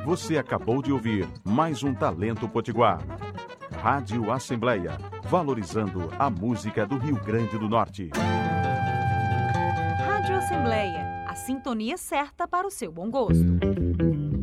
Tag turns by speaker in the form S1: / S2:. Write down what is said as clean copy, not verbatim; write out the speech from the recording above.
S1: Você acabou de ouvir mais um Talento Potiguar. Rádio Assembleia, valorizando a música do Rio Grande do Norte.
S2: Rádio Assembleia, a sintonia certa para o seu bom gosto.